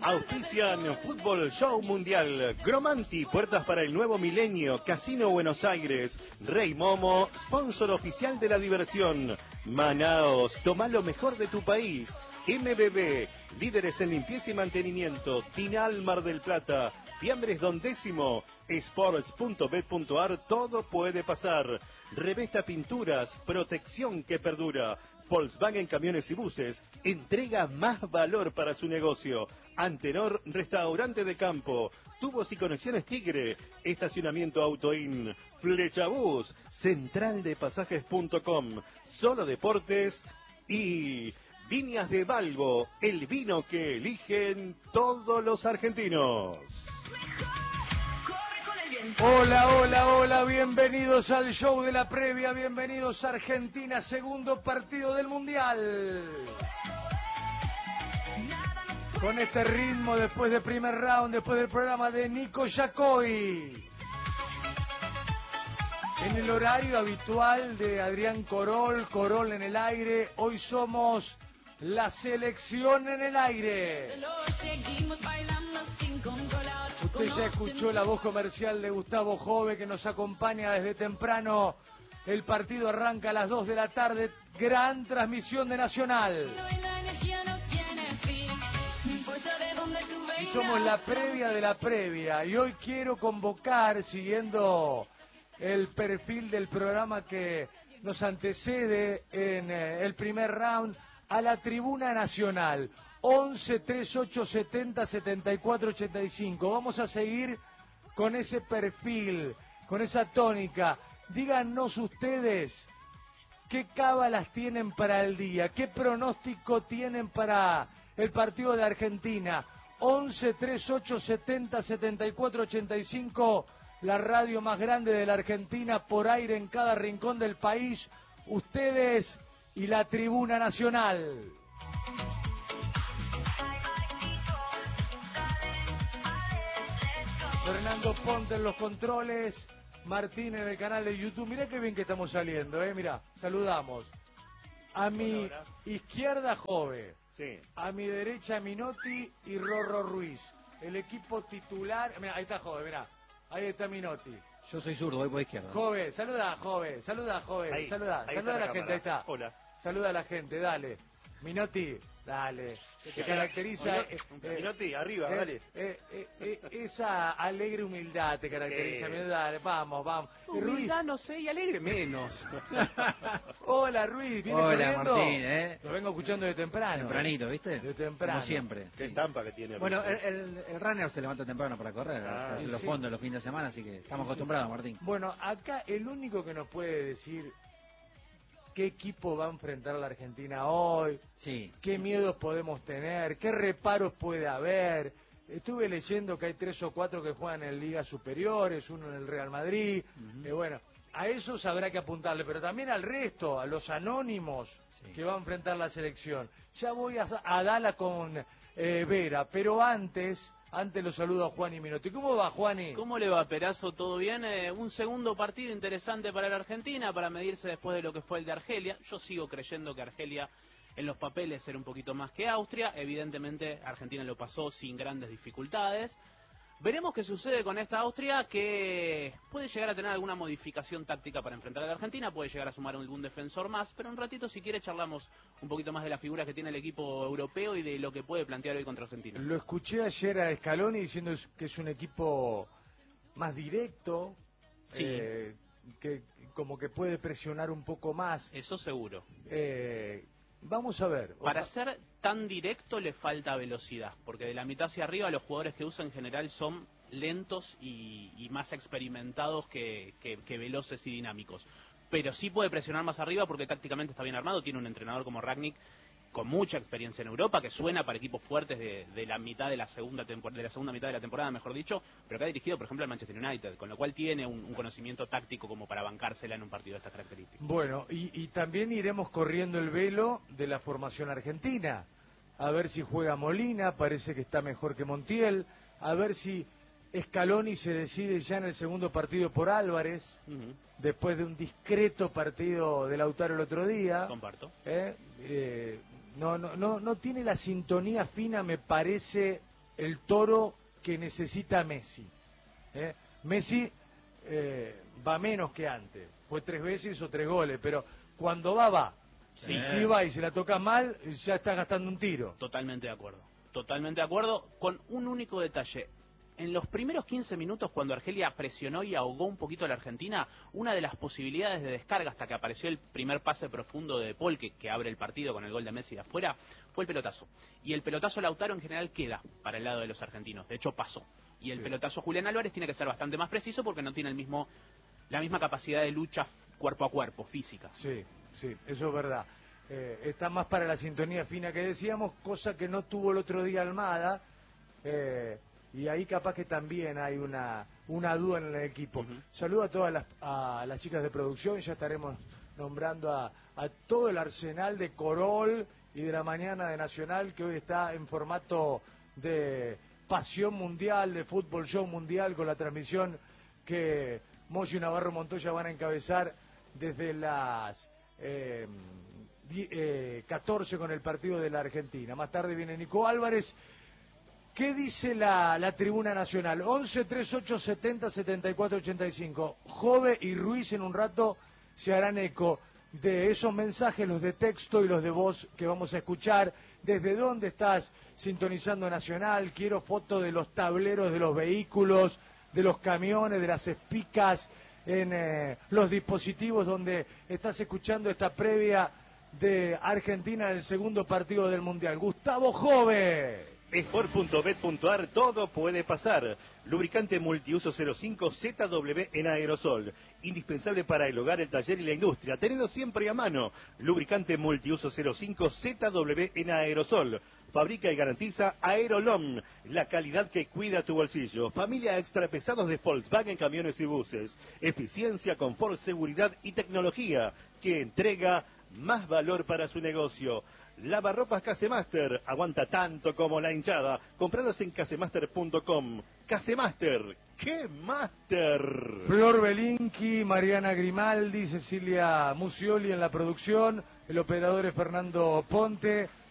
Auspician Fútbol Show Mundial, Gromanti, puertas para el nuevo milenio, Casino Buenos Aires, Rey Momo, sponsor oficial de la diversión, Manaos, toma lo mejor de tu país, MBB, líderes en limpieza y mantenimiento, Tinal Mar del Plata, Fiambres Don Décimo, Sports.bet.ar, todo puede pasar, Revesta Pinturas, protección que perdura, Volkswagen Camiones y Buses, entrega más valor para su negocio. Antenor, restaurante de campo, tubos y conexiones Tigre, estacionamiento Autoin, Flechabús, centraldepasajes.com, Solo Deportes y Viñas de Balbo, el vino que eligen todos los argentinos. Hola, hola, hola, bienvenidos al show de la previa, bienvenidos a Argentina, segundo partido del Mundial. Con este ritmo, después del primer round, después del programa de Nico Yacoy. En el horario habitual de Adrián Corol en el aire, hoy somos la selección en el aire. Usted ya escuchó la voz comercial de Gustavo Jove, que nos acompaña desde temprano. El partido arranca a las 2 de la tarde, gran transmisión de Nacional. Y somos la previa de la previa. Y hoy quiero convocar, siguiendo el perfil del programa que nos antecede en el primer round, a la tribuna nacional. 11 38 70 74 85. Vamos a seguir con ese perfil, con esa tónica. Díganos ustedes qué cábalas tienen para el día, qué pronóstico tienen para el partido de Argentina. 11 38 70 74 85, la radio más grande de la Argentina, por aire en cada rincón del país. Ustedes y la tribuna nacional. Fernando Ponte en los controles, Martín en el canal de YouTube. Mirá qué bien que estamos saliendo, mirá, saludamos. A mi izquierda, Jove. Sí. A mi derecha, Minotti y Rorro Ruiz. El equipo titular. Mirá, ahí está Jove, mirá. Ahí está Minotti. Yo soy zurdo, voy por izquierda. Jove, saluda, Jove. Ahí, Saluda ahí a la cámara. gente, ahí está. Hola. Saluda a la gente, dale. Minotti, dale. Te caracteriza... Minotti, arriba, dale. Esa alegre humildad te caracteriza. Dale, vamos. Humildad no sé, y alegre menos. Hola, Ruiz, ¿vienes Hola, corriendo? Martín, Lo vengo escuchando de temprano. Tempranito, ¿viste? De temprano. Como siempre. Qué Sí. estampa que tiene. Bueno, el runner se levanta temprano para correr, hace los fondos los fines de semana, así que estamos acostumbrados, Martín. Bueno, acá el único que nos puede decir qué equipo va a enfrentar a la Argentina hoy, Sí. qué miedos podemos tener, qué reparos puede haber. Estuve leyendo que hay 3 o 4 que juegan en ligas superiores, uno en el Real Madrid. Bueno, a esos habrá que apuntarle, pero también al resto, a los anónimos que va a enfrentar la selección. Ya voy a Dala con Vera, pero antes lo saludo a Juan y Minotti. ¿Cómo va, Juani? ¿Cómo le va, Perazo? ¿Todo bien? Un segundo partido interesante para la Argentina, para medirse después de lo que fue el de Argelia. Yo sigo creyendo que Argelia en los papeles era un poquito más que Austria. Evidentemente Argentina lo pasó sin grandes dificultades. Veremos qué sucede con esta Austria, que puede llegar a tener alguna modificación táctica para enfrentar a la Argentina, puede llegar a sumar algún defensor más, pero un ratito, si quiere, charlamos un poquito más de las figuras que tiene el equipo europeo y de lo que puede plantear hoy contra Argentina. Lo escuché ayer a Scaloni diciendo que es un equipo más directo, Sí. Que como que puede presionar un poco más. Eso seguro. Vamos a ver. Para ser tan directo le falta velocidad, porque de la mitad hacia arriba los jugadores que usa en general son lentos y más experimentados que veloces y dinámicos. Pero sí puede presionar más arriba porque tácticamente está bien armado, tiene un entrenador como Rangnick con mucha experiencia en Europa, que suena para equipos fuertes de la mitad de la segunda mitad de la temporada, mejor dicho, pero que ha dirigido, por ejemplo, al Manchester United, con lo cual tiene un conocimiento táctico como para bancársela en un partido de estas características. Bueno, y también iremos corriendo el velo de la formación argentina, a ver si juega Molina, parece que está mejor que Montiel, a ver si Scaloni se decide ya en el segundo partido por Álvarez, después de un discreto partido de Lautaro el otro día. Comparto. No tiene la sintonía fina, me parece, el Toro que necesita Messi. Messi va menos que antes, fue 3 veces y hizo 3 goles, pero cuando va. Sí. Y si va y se la toca mal, ya está gastando un tiro. Totalmente de acuerdo, con un único detalle. En los primeros 15 minutos, cuando Argelia presionó y ahogó un poquito a la Argentina, una de las posibilidades de descarga hasta que apareció el primer pase profundo de Paul, que abre el partido con el gol de Messi de afuera, fue el pelotazo. Y el pelotazo Lautaro en general queda para el lado de los argentinos, de hecho pasó. Y el pelotazo Julián Álvarez tiene que ser bastante más preciso porque no tiene la misma capacidad de lucha cuerpo a cuerpo, física. Sí, eso es verdad. Está más para la sintonía fina que decíamos, cosa que no tuvo el otro día Almada. Y ahí capaz que también hay una duda en el equipo. Saludo a todas las chicas de producción, ya estaremos nombrando a todo el arsenal de Corol y de la mañana de Nacional, que hoy está en formato de pasión mundial, de fútbol show mundial, con la transmisión que Moyo y Navarro Montoya van a encabezar desde las 14 con el partido de la Argentina. Más tarde viene Nico Álvarez. ¿Qué dice la tribuna nacional? 11 38 70 74 85. Jove y Ruiz en un rato se harán eco de esos mensajes, los de texto y los de voz que vamos a escuchar. ¿Desde dónde estás sintonizando Nacional? Quiero fotos de los tableros de los vehículos, de los camiones, de las espicas, en los dispositivos donde estás escuchando esta previa de Argentina en el segundo partido del Mundial. Gustavo Jove. Sport.bet.ar, todo puede pasar. Lubricante multiuso 05 ZW en aerosol. Indispensable para el hogar, el taller y la industria. Tenedlo siempre a mano. Lubricante multiuso 05 ZW en aerosol. Fabrica y garantiza Aerolom, la calidad que cuida tu bolsillo. Familia extra pesados de Volkswagen Camiones y Buses. Eficiencia, confort, seguridad y tecnología que entrega más valor para su negocio. Lavarropas Casemaster, aguanta tanto como la hinchada. Compralos en casemaster.com. Casemaster, ¡qué master! Flor Belinqui, Mariana Grimaldi, Cecilia Musioli en la producción, el operador es Fernando Ponte.